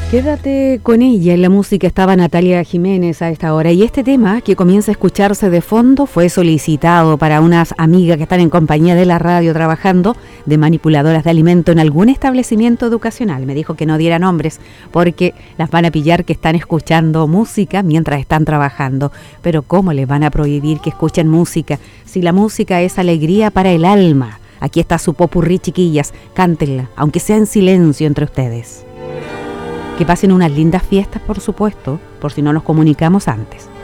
Quédate con ella. En la música estaba Natalia Jiménez a esta hora, y este tema que comienza a escucharse de fondo fue solicitado para unas amigas que están en compañía de la radio trabajando de manipuladoras de alimento en algún establecimiento educacional. Me dijo que no diera nombres porque las van a pillar que están escuchando música mientras están trabajando. Pero ¿cómo les van a prohibir que escuchen música si la música es alegría para el alma? Aquí está su popurrí, chiquillas, cántenla, aunque sea en silencio entre ustedes. Que pasen unas lindas fiestas, por supuesto, por si no nos comunicamos antes.